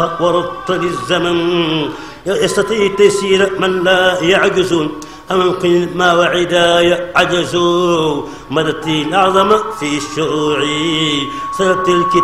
ورط للزمن يستطيع تيسير من لا يعجزون أمكن ما وعداي عجزوا مددتي الأعظم في الشروع سيرت الكتاب